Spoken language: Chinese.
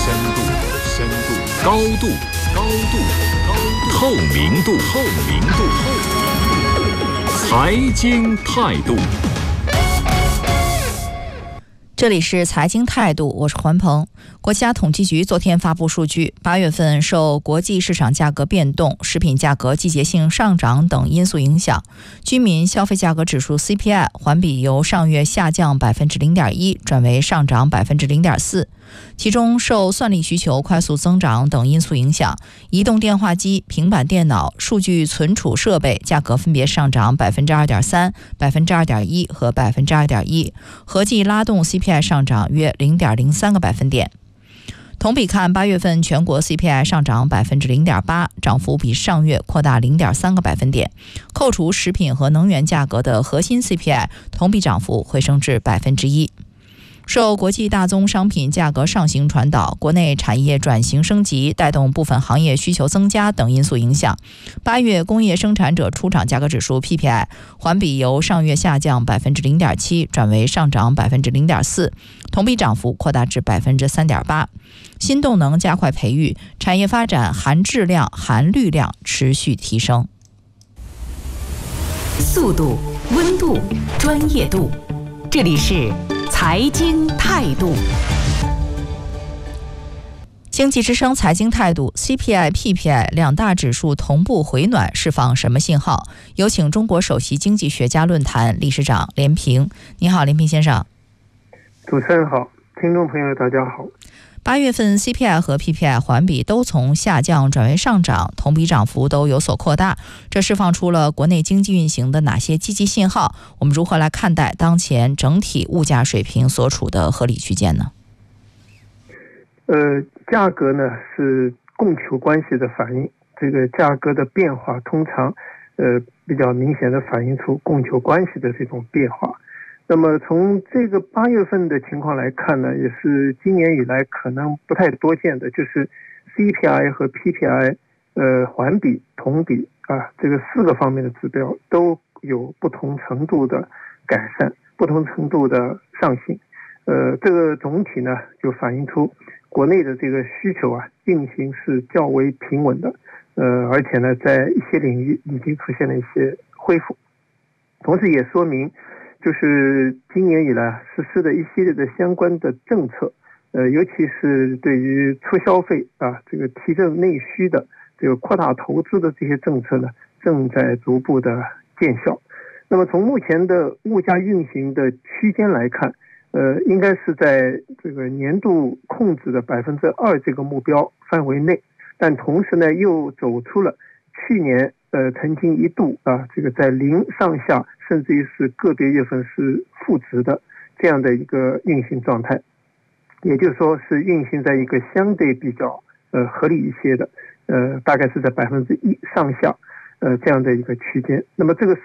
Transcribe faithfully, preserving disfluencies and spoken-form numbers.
深度，深度，高度，高度，高度，透明度，透明度，透明度，财经态度。 这里是财经态度，我是环鹏。国家统计局昨天发布数据，八月份受国际市场价格变动、食品价格季节性上涨等因素影响，居民消费价格指数 C P I 环比由上月下降百分之零点一转为上涨百分之零点四。其中受算力需求快速增长等因素影响，移动电话机、平板电脑、数据存储设备价格分别上涨百分之二点三、百分之二点一和百分之二点一，合计拉动 C P I 上涨约零点零三个百分点。同比看，八月份全国 C P I 上涨百分之零点八，涨幅比上月扩大零点三个百分点。扣除食品和能源价格的核心 C P I 同比涨幅回升至百分之一。受国际大宗商品价格上行传导、国内产业转型升级带动部分行业需求增加等因素影响，八月工业生产者出厂价格指数 P P I 环比由上月下降百分之零点七转为上涨百分之零点四，同比涨幅扩大至百分之三点八。新动能加快培育，产业发展含质量、含绿量持续提升。 速度、温度、专业度，这里是财经态度。 经济之声财经态度 C P I、P P I 两大指数同步回暖，释放什么信号？有请中国首席经济学家论坛理事长连平。你好，连平先生。 主持人好，听众朋友大家好。 八月份 C P I 和 P P I 环比都从下降转为上涨，同比涨幅都有所扩大，这释放出了国内经济运行的哪些积极信号？我们如何来看待当前整体物价水平所处的合理区间呢？ 呃，价格呢是供求关系的反应，这个价格的变化通常呃比较明显的反映出供求关系的这种变化。那么从这个八月份的情况来看呢，也是今年以来可能不太多见的，就是 C P I 和 P P I 呃环比、同比啊这个四个方面的指标都有不同程度的改善，不同程度的上行。呃，这个总体呢就反映出国内的这个需求啊运行是较为平稳的，呃，而且呢在一些领域已经出现了一些恢复，同时也说明就是今年以来实施的一系列的相关的政策，呃，尤其是对于促消费啊，这个提振内需的这个扩大投资的这些政策呢，正在逐步的见效。那么从目前的物价运行的区间来看，呃，应该是在这个年度控制的百分之二这个目标范围内，但同时呢，又走出了去年呃曾经一度啊，这个在零上下，甚至于是个别月份是负值的这样的一个运行状态，也就是说是运行在一个相对比较呃合理一些的，呃大概是在百分之一上下呃这样的一个区间。那么这个